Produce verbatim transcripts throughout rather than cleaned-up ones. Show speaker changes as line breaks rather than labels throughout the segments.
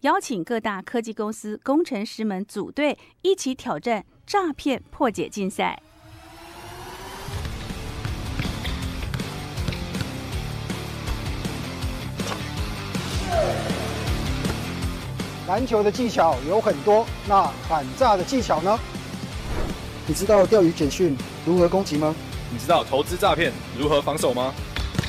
邀请各大科技公司工程师们组队，一起挑战诈骗破解竞赛。
篮球的技巧有很多，那反诈的技巧呢？你知道钓鱼简讯如何攻击吗？
你知道投资诈骗如何防守吗？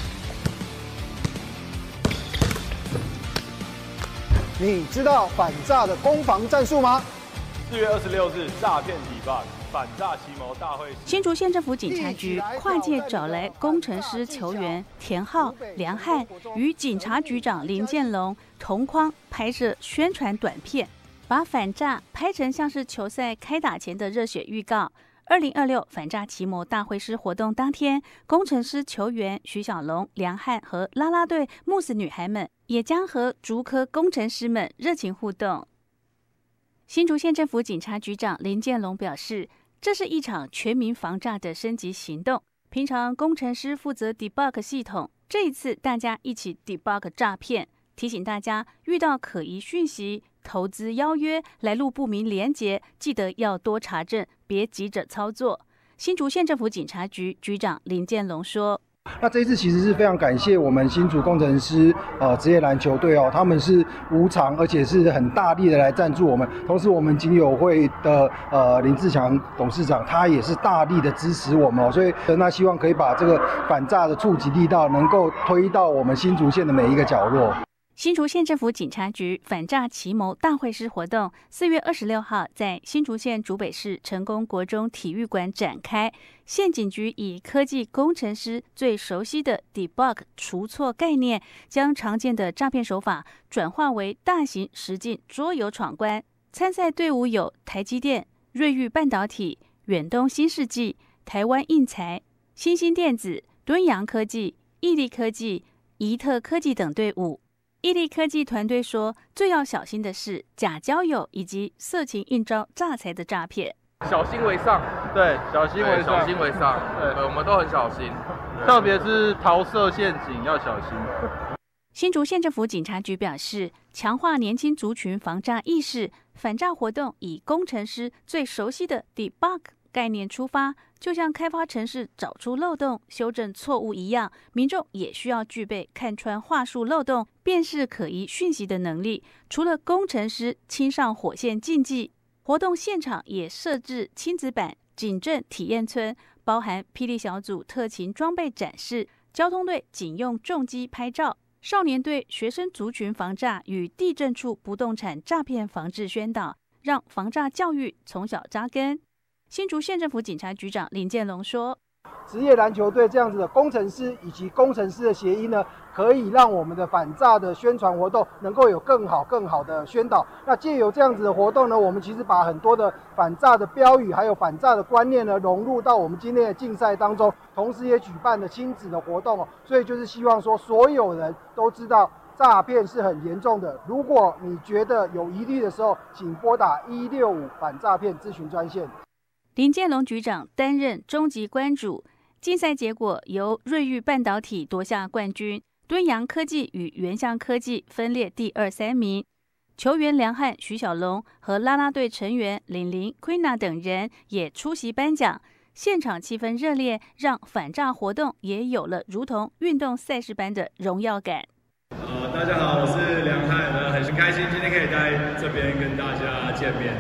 你知道反诈的攻防战术吗？
四月二十六日，诈骗debug反诈奇谋大会。
新竹县政府警察局跨界找来工程师球员田浩、梁汉与警察局长林建龙同框拍摄宣传短片，把反诈拍成像是球赛开打前的热血预告。二零二六反诈奇谋大会师活动当天，工程师球员徐小龙、梁汉和啦啦队慕斯女孩们也将和竹科工程师们热情互动。新竹县政府警察局长林建龙表示，这是一场全民防诈的升级行动。平常工程师负责 debug 系统，这一次大家一起 debug 诈骗，提醒大家遇到可疑讯息、投资邀约、来路不明连结，记得要多查证，别急着操作。新竹县政府警察局局长林建龙说，
那这一次其实是非常感谢我们新竹工程师呃职业篮球队哦，他们是无偿而且是很大力的来赞助我们，同时我们警友会的呃林志强董事长他也是大力的支持我们哦，所以那希望可以把这个反诈的触及力道能够推到我们新竹县的每一个角落。
新竹县政府警察局反诈奇谋大会师活动四月二十六号在新竹县竹北市成功国中体育馆展开。县警局以科技工程师最熟悉的 debug 除错概念，将常见的诈骗手法转化为大型实境桌游闯关。参赛队伍有台积电、瑞昱半导体、远东新世纪、台湾印材、新兴电子、敦洋科技、毅力科技、怡特科技等队伍。毅力科技团队说，最要小心的是假交友以及色情应招诈财的诈骗。
小心为上，对，小心为上，小心为上，对，我们都很小心，特别是桃色陷阱要小心。
新竹县政府警察局表示，强化年轻族群防诈意识，反诈活动以工程师最熟悉的 debug 概念出发，就像开发程式找出漏洞、修正错误一样，民众也需要具备看穿话术漏洞、辨识可疑讯息的能力。除了工程师亲上火线竞技，活动现场也设置亲子版警政体验村，包含霹雳小组特勤装备展示、交通队警用重机拍照、少年队学生族群防诈与地政处不动产诈骗防治宣导，让防诈教育从小扎根。新竹县政府警察局长林建龙说，
职业篮球队这样子的工程师以及工程师的协议呢，可以让我们的反诈的宣传活动能够有更好更好的宣导。那借由这样子的活动呢，我们其实把很多的反诈的标语还有反诈的观念呢融入到我们今天的竞赛当中，同时也举办了亲子的活动哦。所以就是希望说所有人都知道诈骗是很严重的，如果你觉得有疑虑的时候，请拨打一六五反诈骗咨询专线。
林建龙局长担任终极关主，竞赛结果由瑞昱半导体夺下冠军，敦洋科技与原相科技分列第二、三名。球员梁汉、徐小龙和啦啦队成员玲玲、Queena 等人也出席颁奖，现场气氛热烈，让反诈活动也有了如同运动赛事般的荣耀感。
呃，大家好，我是梁汉，呃，很开心今天可以在这边跟大家见面。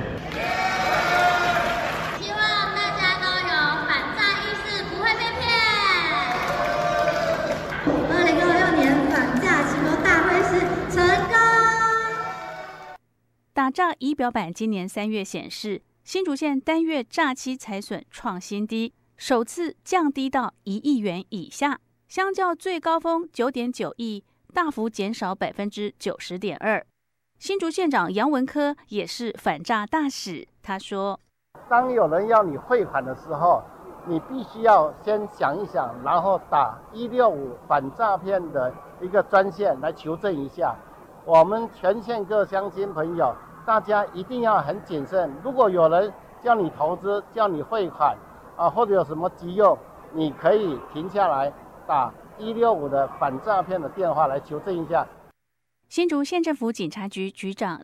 打诈仪表板今年三月显示，新竹县单月诈欺财损创新低，首次降低到一亿元以下，相较最高峰九点九亿，大幅减少百分之九十点二。新竹县长杨文科也是反诈大使，他说：“
当有人要你汇款的时候，你必须要先想一想，然后打一六五反诈骗的一个专线来求证一下。我们全县各乡亲朋友，大家一定要很谨慎。如果有人叫你投资、叫你汇款啊，或者有什么急用，你可以停下来打一六五的反诈骗的电话来求证一下。”
新竹县政府警察局局长